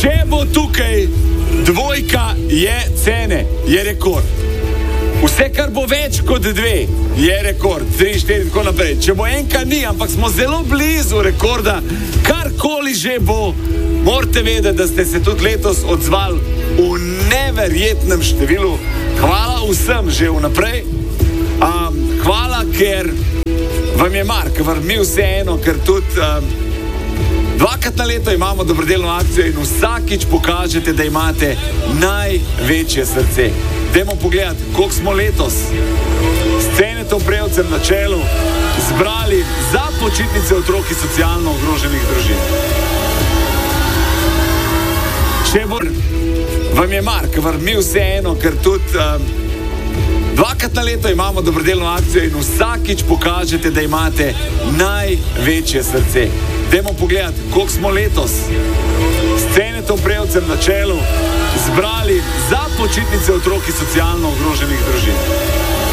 Če bo tukaj dvojka, je cene, je rekord. Vse, kar bo več kot 2, je rekord. 3, 4, tako naprej. Če bo enka, ni, ampak smo zelo blizu rekorda. Karkoli že bo, morate vedeti, da ste se tudi letos odzvali v neverjetnem številu. Hvala vsem že vnaprej. Hvala, ker vam je mar, ker vam mi vseeno, ker tudi 2krat na leto imamo dobrodelno akcijo in vsakič pokažete, da imate največje srce. Dajmo pogledati, koliko smo letos s Cenetom Prevcem na čelu zbrali za počitnice otrok iz socialno ogroženih družin. Če bo vam je mar, ker vam mi vseeno, ker tudi 2krat na leto imamo dobrodelno akcijo in vsakič pokažete, da imate največje srce. Dajmo pogledati, koliko smo letos s Cenetom Prevcem na čelu zbrali za počitnice otrok iz socialno ogroženih družin.